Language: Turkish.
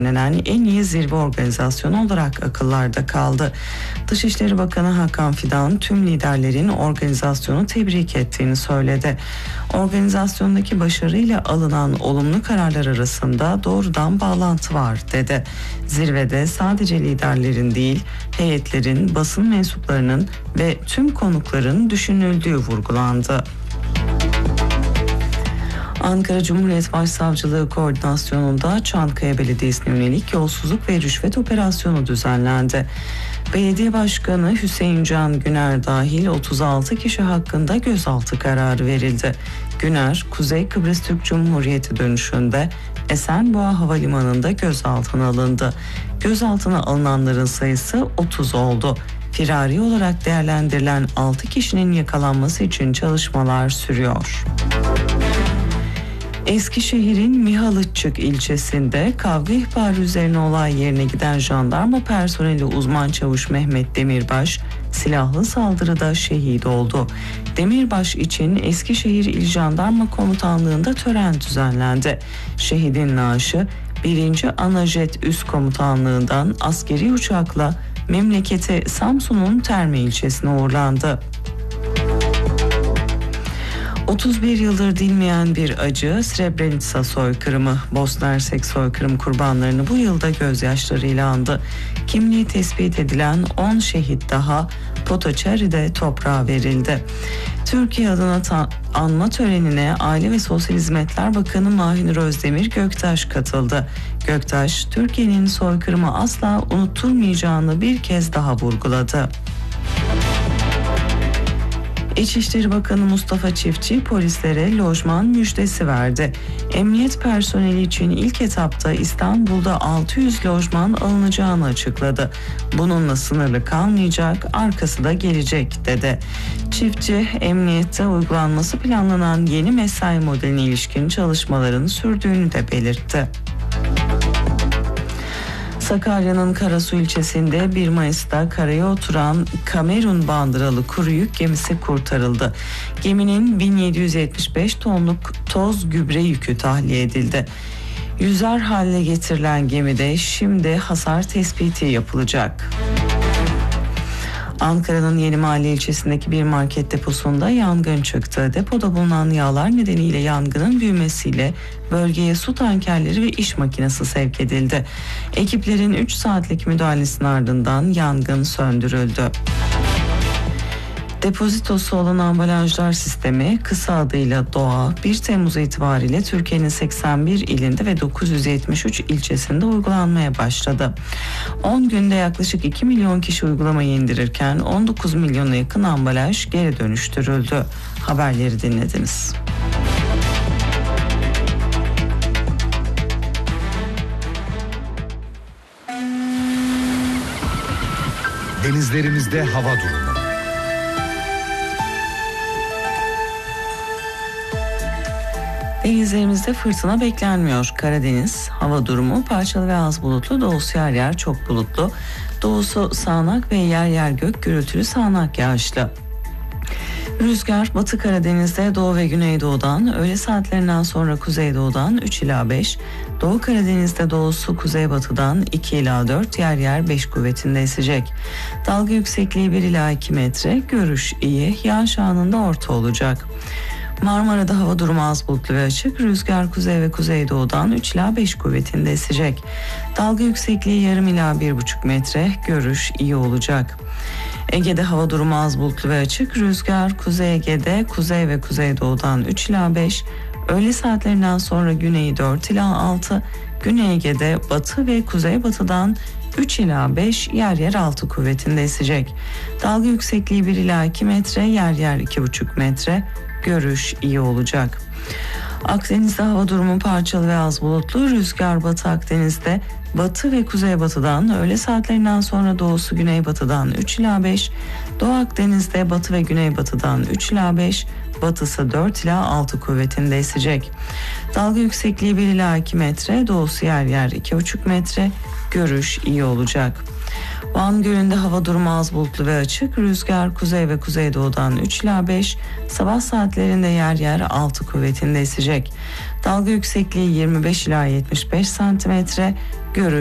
en iyi zirve organizasyonu olarak akıllarda kaldı. Dışişleri Bakanı Hakan Fidan tüm liderlerin organizasyonu tebrik ettiğini söyledi. Organizasyondaki başarıyla alınan olumlu kararlar arasında doğrudan bağlantı var dedi. Zirvede sadece liderlerin değil, heyetlerin, basın mensuplarının ve tüm konukların düşünüldüğü vurgulandı. Ankara Cumhuriyet Başsavcılığı koordinasyonunda Çankaya Belediyesi'ne yönelik yolsuzluk ve rüşvet operasyonu düzenlendi. Belediye Başkanı Hüseyin Can Güner dahil 36 kişi hakkında gözaltı kararı verildi. Güner, Kuzey Kıbrıs Türk Cumhuriyeti dönüşünde Esenboğa Havalimanı'nda gözaltına alındı. Gözaltına alınanların sayısı 30 oldu. Firari olarak değerlendirilen 6 kişinin yakalanması için çalışmalar sürüyor. Eskişehir'in Mihalıççık ilçesinde kavga ihbarı üzerine olay yerine giden jandarma personeli uzman çavuş Mehmet Demirbaş silahlı saldırıda şehit oldu. Demirbaş için Eskişehir İl Jandarma Komutanlığı'nda tören düzenlendi. Şehidin naaşı 1. Anajet Üst Komutanlığı'ndan askeri uçakla memleketi Samsun'un Terme ilçesine uğurlandı. 31 yıldır dinmeyen bir acı, Srebrenica soykırımı. Bosna Hersek soykırım kurbanlarını bu yılda gözyaşlarıyla andı. Kimliği tespit edilen 10 şehit daha Potoçari'de toprağa verildi. Türkiye adına anma törenine Aile ve Sosyal Hizmetler Bakanı Mahinur Özdemir Göktaş katıldı. Göktaş, Türkiye'nin soykırımı asla unutturmayacağını bir kez daha vurguladı. İçişleri Bakanı Mustafa Çiftçi polislere lojman müjdesi verdi. Emniyet personeli için ilk etapta İstanbul'da 600 lojman alınacağını açıkladı. Bununla sınırlı kalmayacak, arkası da gelecek dedi. Çiftçi, emniyette uygulanması planlanan yeni mesai modeline ilişkin çalışmaların sürdüğünü de belirtti. Sakarya'nın Karasu ilçesinde 1 Mayıs'ta karaya oturan Kamerun bandıralı kuru yük gemisi kurtarıldı. Geminin 1775 tonluk toz gübre yükü tahliye edildi. Yüzer haline getirilen gemide şimdi hasar tespiti yapılacak. Ankara'nın Yenimahalle ilçesindeki bir market deposunda yangın çıktı. Depoda bulunan yağlar nedeniyle yangının büyümesiyle bölgeye su tankerleri ve iş makinesi sevk edildi. Ekiplerin 3 saatlik müdahalesinin ardından yangın söndürüldü. Depozitosu olan ambalajlar sistemi, kısa adıyla Doğa, 1 Temmuz itibariyle Türkiye'nin 81 ilinde ve 973 ilçesinde uygulanmaya başladı. 10 günde yaklaşık 2 milyon kişi uygulamayı indirirken 19 milyona yakın ambalaj geri dönüştürüldü. Haberleri dinlediniz. Denizlerimizde hava durumu. Denizlerimizde fırtına beklenmiyor. Karadeniz hava durumu parçalı ve az bulutlu, doğusu yer yer çok bulutlu. Doğusu sağanak ve yer yer gök gürültülü sağanak yağışlı. Rüzgar Batı Karadeniz'de doğu ve güneydoğudan, öğle saatlerinden sonra kuzeydoğudan 3 ila 5, Doğu Karadeniz'de doğusu kuzeybatıdan 2 ila 4, yer yer 5 kuvvetinde esecek. Dalga yüksekliği 1 ila 2 metre, görüş iyi, yağış anında orta olacak. Marmara'da hava durumu az bulutlu ve açık, rüzgar kuzey ve kuzeydoğudan 3 ila 5 kuvvetinde esecek. Dalga yüksekliği yarım ila 1,5 metre, görüş iyi olacak. Ege'de hava durumu az bulutlu ve açık, rüzgar Kuzey Ege'de kuzey ve kuzeydoğudan 3 ila 5, öğle saatlerinden sonra güneyi 4 ila 6, Güney Ege'de batı ve kuzeybatıdan 3 ila 5, yer yer 6 kuvvetinde esecek. Dalga yüksekliği 1 ila 2 metre, yer yer 2,5 metre, görüş iyi olacak. Akdeniz'de hava durumu parçalı ve az bulutlu, rüzgar Batı Akdeniz'de batı ve kuzeybatıdan, öğle saatlerinden sonra doğusu güneybatıdan 3 ila 5, Doğu Akdeniz'de batı ve güneybatıdan 3 ila 5, batısı 4 ila 6 kuvvetinde esecek. Dalga yüksekliği 1 ila 2 metre, doğusu yer yer 2,5 metre, görüş iyi olacak. Van Gölü'nde hava durumu az bulutlu ve açık, rüzgar kuzey ve kuzeydoğudan 3 ila 5, sabah saatlerinde yer yer 6 kuvvetinde esecek. Dalga yüksekliği 25 ila 75 santimetre, görüş